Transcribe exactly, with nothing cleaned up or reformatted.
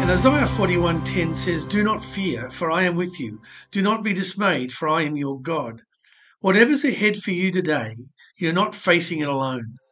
And Isaiah forty-one ten says, "Do not fear, for I am with you. Do not be dismayed, for I am your God." Whatever's ahead for you today, you're not facing it alone.